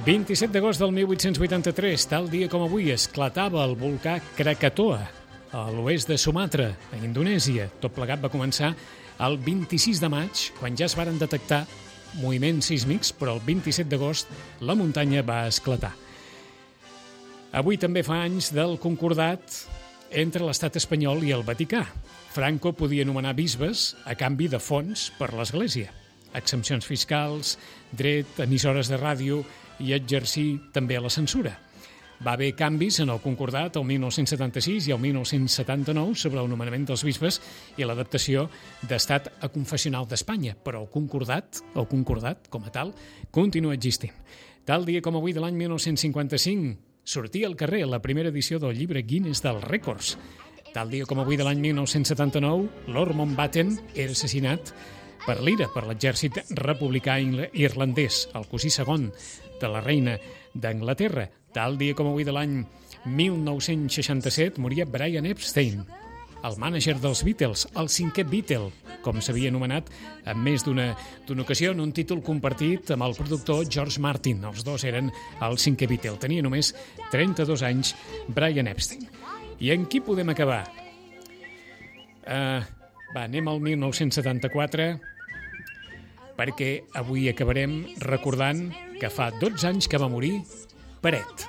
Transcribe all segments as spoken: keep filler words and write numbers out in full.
vint-i-set d'agost del mil vuit-cents vuitanta-tres, tal dia com avui, esclatava el volcà Krakatoa, a l'oest de Sumatra, a Indonèsia. Tot plegat va començar el vint-i-sis de maig, quan ja es varen detectar moviments sísmics, però el vint-i-set d'agost la muntanya va esclatar. Avui també fa anys del concordat entre l'estat espanyol i el Vaticà. Franco podia nomenar bisbes a canvi de fons per l'Església, exempcions fiscals, dret, emissores de ràdio i exercir també la censura. Va haver canvis en el concordat el mil nou-cents setanta-sis i el mil nou-cents setanta-nou sobre el nomenament dels bisbes i l'adaptació d'estat a confessional d'Espanya, però el concordat, el concordat com a tal, continua existint. Tal dia com avui de l'any mil nou-cents cinquanta-cinc sortia al carrer la primera edició del llibre Guinness dels Rècords. Tal dia com avui de l'any mil nou-cents setanta-nou, Lord Mountbatten era assassinat per l'Ira, per l'exèrcit republicà irlandès, el cosí segon de la reina d'Anglaterra. Tal dia com avui de l'any mil nou-cents seixanta-set moria Brian Epstein, el mànager dels Beatles, el cinquè Beatle, com s'havia anomenat en més d'una, d'una ocasió, en un títol compartit amb el productor George Martin. Els dos eren el cinquè Beatle. Tenia només trenta-dos anys Brian Epstein. I en qui podem acabar? Uh, va, anem al mil nou-cents setanta-quatre, perquè avui acabarem recordant que fa dotze anys que va morir Peret.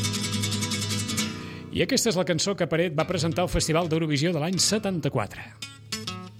I aquesta és la cançó que Peret va presentar al Festival d'Eurovisió de l'any setanta-quatre.